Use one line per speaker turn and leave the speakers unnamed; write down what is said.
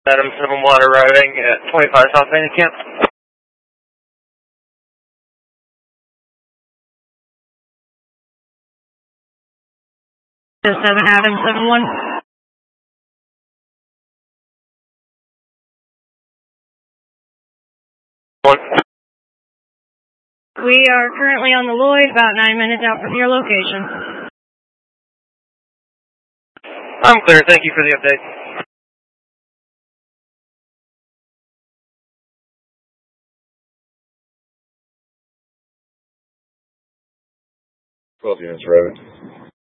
Adam 7-1 arriving at 25 South Main Camp.
Just 7 Adam 7-1. We are currently on the Lloyd, about 9 minutes out from your location.
I'm clear. Thank you for the update.
12 units arriving.